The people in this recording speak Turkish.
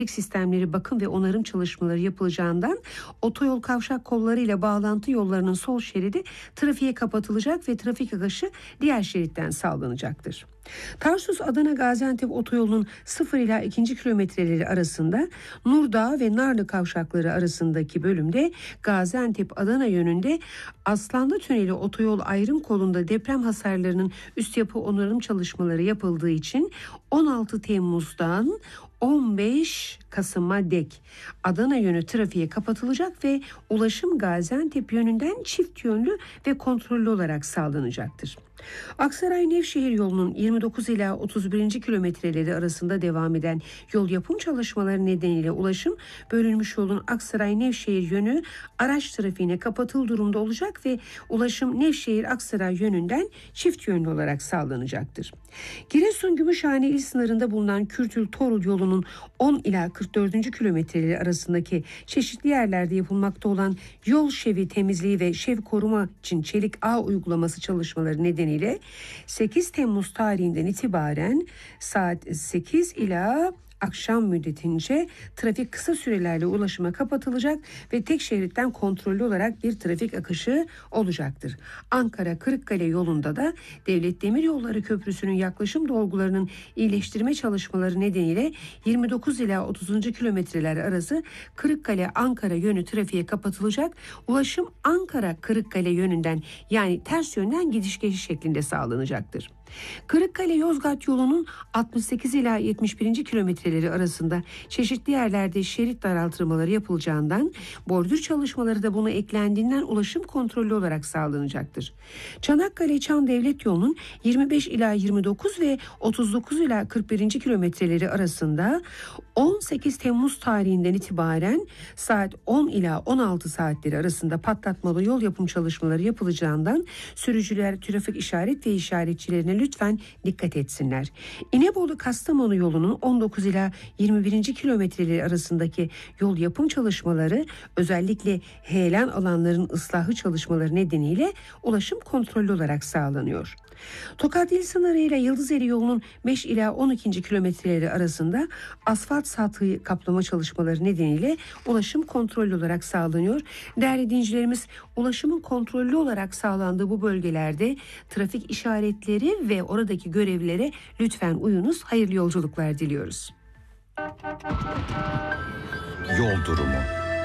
sistemleri bakım ve onarım çalışmaları yapılacağından otoyol kavşak kollarıyla bağlantı yollarının sol şeridi trafiğe kapatılacak ve trafik akışı diğer şeritten sağlanacaktır. Tarsus-Adana-Gaziantep otoyolunun 0 ila 2. kilometreleri arasında Nurdağ ve Narlı kavşakları arasındaki bölümde Gaziantep-Adana yönünde Aslanlı Tüneli otoyol ayrım kolunda deprem hasarlarının üst yapı onarım çalışmaları yapıldığı için 16 Temmuz'dan 15 Kasım'a dek Adana yönü trafiğe kapatılacak ve ulaşım Gaziantep yönünden çift yönlü ve kontrollü olarak sağlanacaktır. Aksaray-Nevşehir yolunun 29 ila 31. kilometreleri arasında devam eden yol yapım çalışmaları nedeniyle ulaşım bölünmüş yolun Aksaray-Nevşehir yönü araç trafiğine kapatıldığı durumda olacak ve ulaşım Nevşehir-Aksaray yönünden çift yönlü olarak sağlanacaktır. Giresun-Gümüşhane il sınırında bulunan Kürtül-Torul yolunun 10 ila 44. kilometreleri arasındaki çeşitli yerlerde yapılmakta olan yol şevi temizliği ve şev koruma için çelik ağ uygulaması çalışmaları nedeniyle 8 Temmuz tarihinden itibaren saat 8 ila akşam müddetince trafik kısa sürelerle ulaşıma kapatılacak ve tek şeritten kontrollü olarak bir trafik akışı olacaktır. Ankara-Kırıkkale yolunda da Devlet Demiryolları Köprüsü'nün yaklaşım dolgularının iyileştirme çalışmaları nedeniyle 29 ila 30. kilometreler arası Kırıkkale-Ankara yönü trafiğe kapatılacak. Ulaşım Ankara-Kırıkkale yönünden yani ters yönden gidiş geliş şeklinde sağlanacaktır. Kırıkkale-Yozgat yolunun 68 ila 71. kilometreleri arasında çeşitli yerlerde şerit daraltılmaları yapılacağından bordür çalışmaları da buna eklendiğinden ulaşım kontrollü olarak sağlanacaktır. Çanakkale-Çan Devlet yolunun 25 ila 29 ve 39 ila 41. kilometreleri arasında 18 Temmuz tarihinden itibaren saat 10 ila 16 saatleri arasında patlatmalı yol yapım çalışmaları yapılacağından sürücüler trafik işaret ve işaretçilerine lütfen dikkat etsinler. İnebolu-Kastamonu yolunun 19 ila 21. kilometreleri arasındaki yol yapım çalışmaları özellikle heyelan alanların ıslahı çalışmaları nedeniyle ulaşım kontrollü olarak sağlanıyor. Tokat il sınırı ile Yıldızeli yolunun 5 ila 12. kilometreleri arasında asfalt sathı kaplama çalışmaları nedeniyle ulaşım kontrollü olarak sağlanıyor. Değerli dinleyicilerimiz, ulaşımın kontrollü olarak sağlandığı bu bölgelerde trafik işaretleri ve oradaki görevlilere lütfen uyunuz. Hayırlı yolculuklar diliyoruz. Yol durumu.